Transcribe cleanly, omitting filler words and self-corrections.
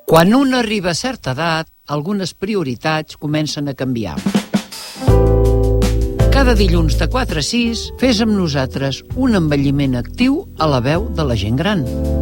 Quan un arriba a certa edat, algunes prioritats comencen a canviar. Cada dilluns de 4 a 6 fes amb nosaltres un envelliment actiu a la veu de la gent gran.